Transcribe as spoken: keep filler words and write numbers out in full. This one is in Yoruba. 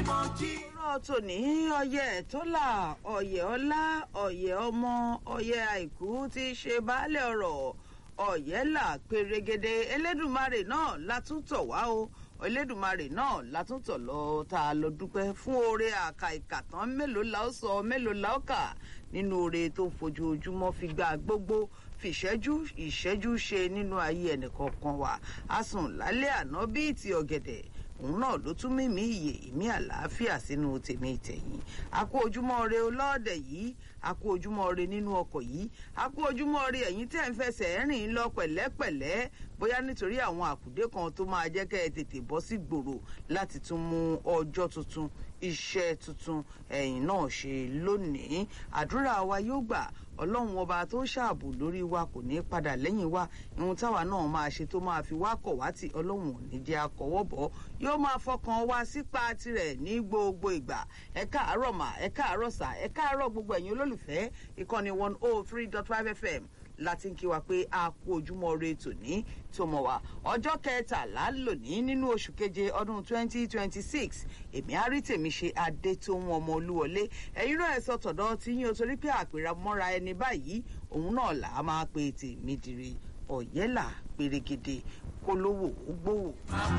ọ̀rọ̀ tòní ọyẹ tó là ọyẹ ọlá ọyẹ ọmọ ọyẹ àìkú ti ṣe baálẹ̀ ọ̀rọ̀ ọyẹ là pérégede Elédùmarè náà látúntọ̀ wá o Elédùmarè náà látúntọ̀ lọ tá a lọ dúpẹ́ fún oore àkà ìkàtàn mélòó la ó sọ mélòó la ó kà nínú oore tó fojoojúmọ́ fi gba gbogbo fìṣẹ́jú ìṣẹ́jú ṣe nínú ayé ẹnìkọ̀ọ̀kan wa a sùn lálẹ́ àná bíi ti ọ̀gẹ̀dẹ̀ òun náà ló tún mímí ìyè ìmí àlàáfíà sínú tèmi ìtẹ̀yìn a kú ojúmọ́ ire olóòdẹ̀ yìí a kú ojúmọ́ ire nínú ọkọ̀ yìí a kú ojúmọ́ ire ẹ̀yin tẹ́ ń fẹsẹ̀ rìn lọ pẹ̀lẹ́pẹ̀lẹ́ bóyá nítorí àwọn àkùdé kan tó máa jẹ́ kẹ́ ẹ tètè bọ́ sí gbòòrò láti tún mú ọjọ́ tuntun iṣẹ́ tuntun ẹ̀yin náà ṣe lónìí àdúrà wa yóò gbà ọlọ́run ọba tó ṣààbò lórí wa kò ní padà lẹ́yìn wa ihun táwa náà máa ṣe tó máa fi wá kọ̀ wá tí ọlọ́run ò ní jẹ́ akọ̀wọ́ bọ̀ yóò máa fọkàn wá sípa tirẹ̀ ní gbogbo ìgbà ẹ káàárọ̀ mà ẹ káàárọ̀ sà ẹ káàárọ̀ gbogbo ẹ̀yin olólùfẹ́ ìkànnì one oh three dot five F M láti ń kí wa pé a kú ojúmọ́ ire tòní tó mọ̀ wá ọjọ́ kẹtàlá lónìí nínú oṣù keje ọdún twenty twenty six èmi á rí tèmi ṣe adé tó ń ọmọ olúwọlé ẹ̀yin náà ẹ̀ sọ tọ̀dọ̀ tí yín o torí pé àpèrà mọ́ra ẹni báyìí òun náà là á máa pe tèmi dire ọ̀yẹ́là pèrègèdè kólówó ó gbówó.